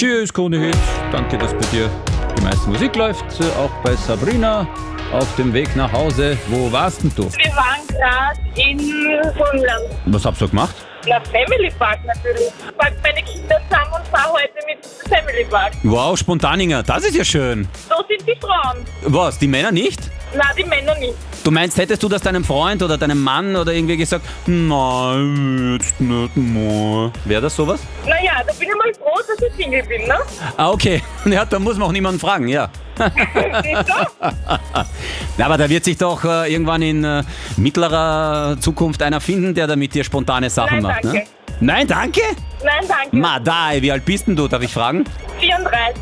Tschüss, Krone-Hit. Danke, dass bei dir die meiste Musik läuft. Auch bei Sabrina auf dem Weg nach Hause. Wo warst denn du? Wir waren gerade in Grönland. Was habt ihr gemacht? Na, Family Park natürlich. Pack meine Kinder zusammen und fahr heute mit Family Park. Wow, Spontaninger, das ist ja schön. So sind die Frauen. Was, die Männer nicht? Na, die Männer nicht. Du meinst, hättest du das deinem Freund oder deinem Mann oder irgendwie gesagt, nein, jetzt nicht mal. Wäre das sowas? Naja, da bin ich mal froh, dass ich Single bin, ne? Ah, okay. Ja, da muss man auch niemanden fragen, ja. Siehst du? Na, aber da wird sich doch irgendwann in mittlerer Zukunft einer finden, der da mit dir spontane Sachen Nein, macht, danke. ne? Nein, danke? Nein, danke. Madai, wie alt bist denn du, darf ich fragen? 34.